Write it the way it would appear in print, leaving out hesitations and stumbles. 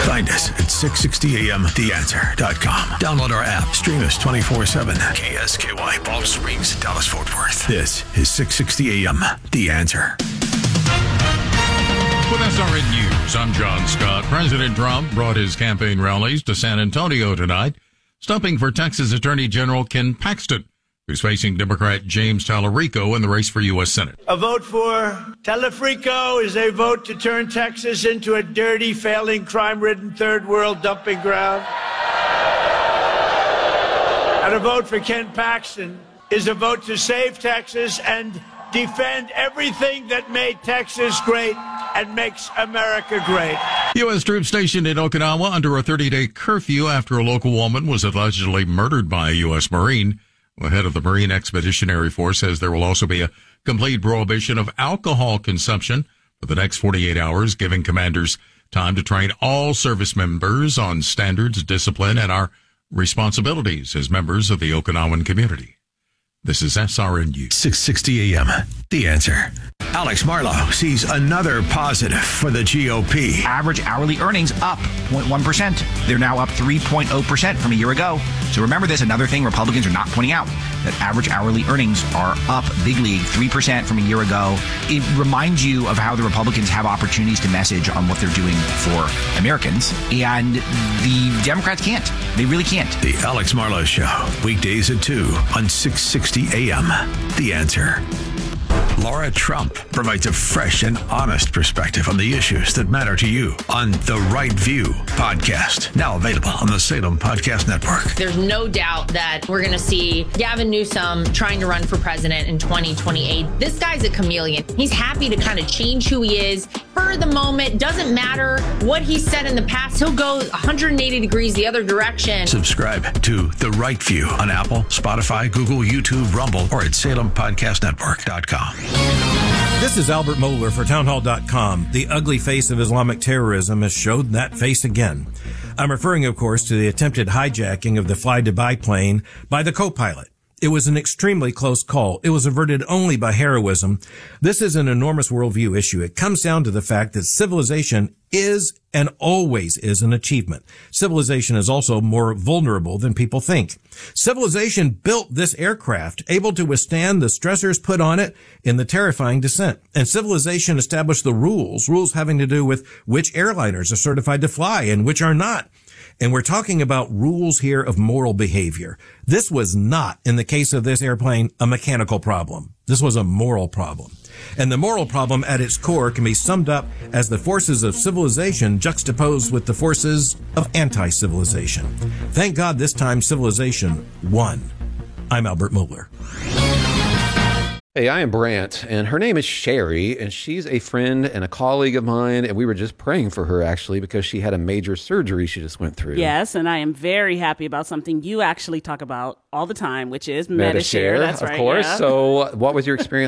Find us at 660amtheanswer.com. Download our app. Stream us 24/7. KSKY, Palm Springs, Dallas, Fort Worth. This is 660 AM, The Answer. With SRN News, I'm John Scott. President Trump brought his campaign rallies to San Antonio tonight, stumping for Texas Attorney General Ken Paxton, who's facing Democrat James Talarico in the race for U.S. Senate. A vote for Talarico is a vote to turn Texas into a dirty, failing, crime-ridden third world dumping ground. And a vote for Ken Paxton is a vote to save Texas and defend everything that made Texas great and makes America great. U.S. troops stationed in Okinawa under a 30-day curfew after a local woman was allegedly murdered by a U.S. Marine. The head of the Marine Expeditionary Force says there will also be a complete prohibition of alcohol consumption for the next 48 hours, giving commanders time to train all service members on standards, discipline, and our responsibilities as members of the Okinawan community. This is SRN News. 660 AM, The Answer. Alex Marlow sees another positive for the GOP. Average hourly earnings up 0.1%. They're now up 3.0% from a year ago. So remember this, another thing Republicans are not pointing out, that average hourly earnings are up big league, 3% from a year ago. It reminds you of how the Republicans have opportunities to message on what they're doing for Americans, and the Democrats can't. They really can't. The Alex Marlow Show, weekdays at 2 on 660 AM. The Answer. Laura Trump provides a fresh and honest perspective on the issues that matter to you on The Right View podcast, now available on the Salem Podcast Network. There's no doubt that we're going to see Gavin Newsom trying to run for president in 2028. This guy's a chameleon. He's happy to kind of change who he is for the moment. Doesn't matter what he said in the past. He'll go 180 degrees the other direction. Subscribe to The Right View on Apple, Spotify, Google, YouTube, Rumble, or at SalemPodcastNetwork.com. This is Albert Mohler for Townhall.com. The ugly face of Islamic terrorism has showed that face again. I'm referring, of course, to the attempted hijacking of the Fly Dubai plane by the co-pilot. It was an extremely close call. It was averted only by heroism. This is an enormous worldview issue. It comes down to the fact that civilization is and always is an achievement. Civilization is also more vulnerable than people think. Civilization built this aircraft, able to withstand the stressors put on it in the terrifying descent. And civilization established the rules having to do with which airliners are certified to fly and which are not. And we're talking about rules here of moral behavior. This was not, in the case of this airplane, a mechanical problem. This was a moral problem. And the moral problem at its core can be summed up as the forces of civilization juxtaposed with the forces of anti-civilization. Thank God this time civilization won. I'm Albert Mohler. Hey, I am Brant, and her name is Sherry, and she's a friend and a colleague of mine, and we were just praying for her, actually, because she had a major surgery she just went through. Yes, and I am very happy about something you actually talk about all the time, which is Medi-Share. That's of right, course. yeah. So what was your experience